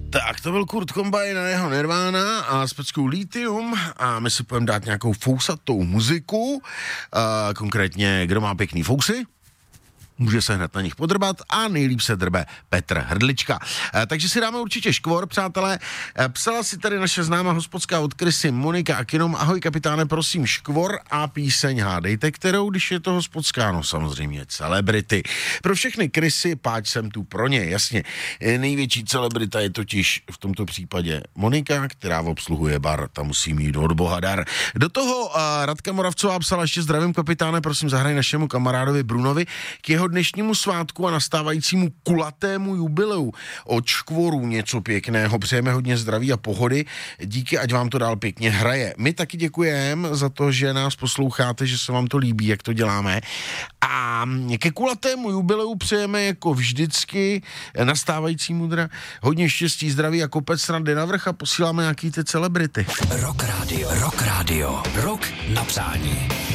Tak to byl Kurt Cobain a jeho Nirvana a s peckou Lithium a my si budeme dát nějakou fousatou muziku, konkrétně kdo má pěkný fousy, může se hned na nich podrbat a nejlíp se drbe Petr Hrdlička. Takže si dáme určitě škvor, přátelé. Psala si tady naše známá hospodská od Krysy Monika Akinom. Ahoj kapitáne, prosím škvor a píseň hádejte, kterou, když je to hospodská, no samozřejmě celebrity. Pro všechny Krysy, páč jsem tu pro ně, jasně. Největší celebrita je totiž v tomto případě Monika, která obsluhuje bar, ta musí mít od boha dar. Do toho Radka Moravcová psala ještě zdravím kapitáne, prosím zahraj našemu kamarádovi Brunovi k jeho dnešnímu svátku a nastávajícímu kulatému jubileu od škvorů něco pěkného. Přejeme hodně zdraví a pohody. Díky, ať vám to dál pěkně hraje. My taky děkujeme za to, že nás posloucháte, že se vám to líbí, jak to děláme. A ke kulatému jubileu přejeme jako vždycky nastávajícímu hodně štěstí, zdraví a kopec rady na vrch a posíláme nějaký ty celebrity. Rock Radio. Rock na přání.